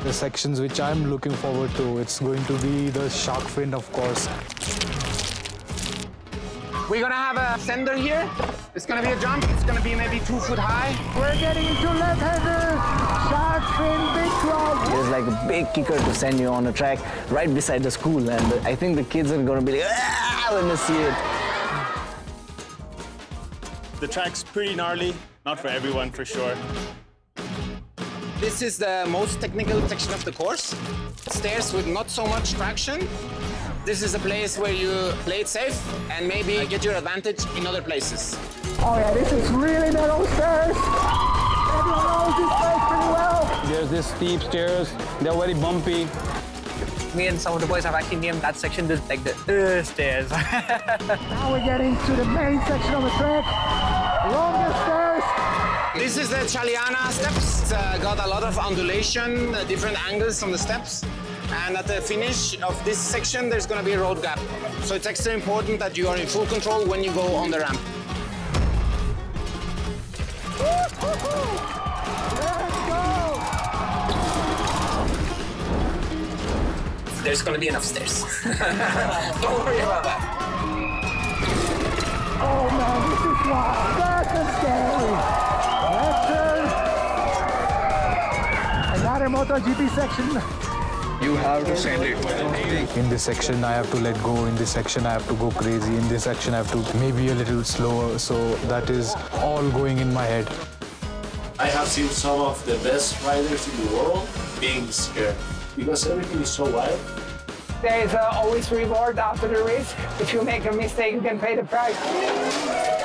The sections which I'm looking forward to, it's going to be the shark fin, of course. We're gonna have a sender here. It's gonna be a jump. It's gonna be maybe 2 foot high. We're getting into left-hander. Shark fin, big crowd. There's like a big kicker to send you on a track right beside the school, and I think the kids are gonna be like, ah, when they see it. The track's pretty gnarly, not for everyone for sure. This is the most technical section of the course. Stairs with not so much traction. This is a place where you play it safe and maybe get your advantage in other places. Oh yeah, this is really narrow stairs. Everyone knows this place pretty well. There's this steep stairs. They're very bumpy. Me and some of the boys have actually named that section like the stairs. Now we're getting to the main section of the track. Longer stairs. This is the Chaliana steps. It's got a lot of undulation, different angles on the steps. And at the finish of this section, there's going to be a road gap. So it's extra important that you are in full control when you go on the ramp. Let's go! There's gonna be enough stairs. Don't worry about that. Oh man, this is wild. That's scary. Left turn. Another MotoGP section. You have to send it. In this section, I have to let go. In this section, I have to go crazy. In this section, I have to maybe a little slower. So that is all going in my head. I have seen some of the best riders in the world being scared because everything is so wild. There is always reward after the race. If you make a mistake, you can pay the price.